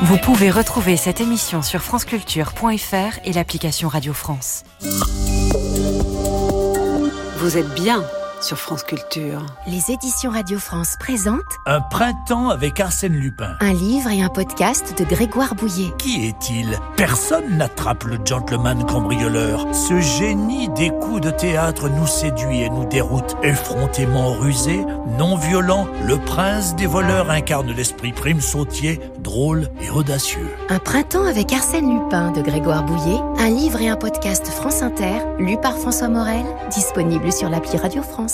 Vous pouvez retrouver cette émission sur franceculture.fr et l'application Radio France. Vous êtes bien sur France Culture. Les éditions Radio France présentent Un printemps avec Arsène Lupin. un livre et un podcast de Grégoire Bouillet. Qui est-il ? Personne n'attrape le gentleman cambrioleur. Ce génie des coups de théâtre nous séduit et nous déroute. Effrontément rusé, non violent, le prince des voleurs incarne l'esprit prime sautier, drôle et audacieux. Un printemps avec Arsène Lupin de Grégoire Bouillet, un livre et un podcast France Inter, lu par François Morel, disponible sur l'appli Radio France.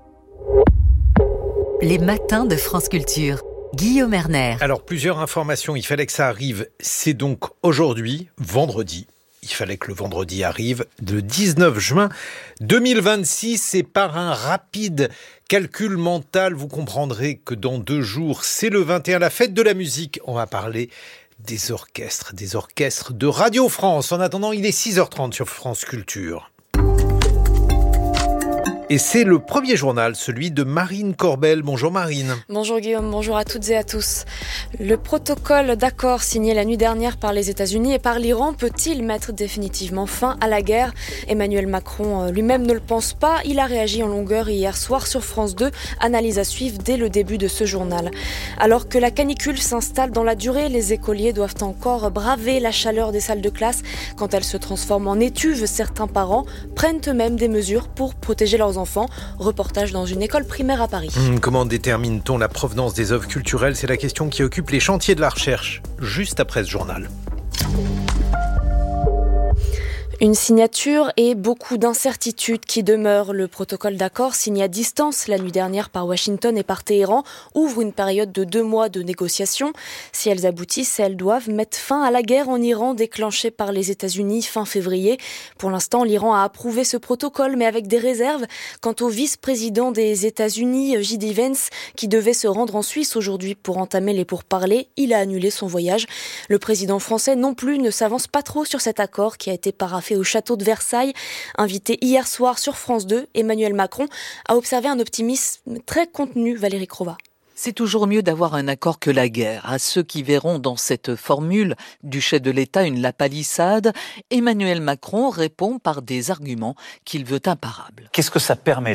Les matins de France Culture. Guillaume Erner. Alors, plusieurs informations, il fallait que ça arrive. C'est donc aujourd'hui, vendredi. Il fallait que le vendredi arrive, le 19 juin 2026. Et par un rapide calcul mental, vous comprendrez que dans 2 jours, c'est le 21, la fête de la musique. On va parler des orchestres de Radio France. En attendant, il est 6h30 sur France Culture. Et c'est le premier journal, celui de Marine Corbel. Bonjour Marine. Bonjour Guillaume, bonjour à toutes et à tous. Le protocole d'accord signé la nuit dernière par les États-Unis et par l'Iran peut-il mettre définitivement fin à la guerre ? Emmanuel Macron lui-même ne le pense pas. Il a réagi en longueur hier soir sur France 2. Analyse à suivre dès le début de ce journal. Alors que la canicule s'installe dans la durée, les écoliers doivent encore braver la chaleur des salles de classe. Quand elles se transforment en étuves, certains parents prennent eux-mêmes des mesures pour protéger leurs enfants. Reportage dans une école primaire à Paris. Comment détermine-t-on la provenance des œuvres culturelles ? C'est la question qui occupe les chantiers de la recherche, juste après ce journal. Une signature et beaucoup d'incertitudes qui demeurent. Le protocole d'accord signé à distance la nuit dernière par Washington et par Téhéran ouvre une période de 2 mois de négociations. Si elles aboutissent, elles doivent mettre fin à la guerre en Iran déclenchée par les États-Unis fin février. Pour l'instant, l'Iran a approuvé ce protocole, mais avec des réserves. Quant au vice-président des États-Unis, J.D. Vance, qui devait se rendre en Suisse aujourd'hui pour entamer les pourparlers, il a annulé son voyage. Le président français non plus ne s'avance pas trop sur cet accord qui a été paraphé au château de Versailles. Invité hier soir sur France 2, Emmanuel Macron a observé un optimisme très contenu. Valérie Crova. C'est toujours mieux d'avoir un accord que la guerre. À ceux qui verront dans cette formule du chef de l'État une lapalissade, Emmanuel Macron répond par des arguments qu'il veut imparables. Qu'est-ce que ça permet de faire ?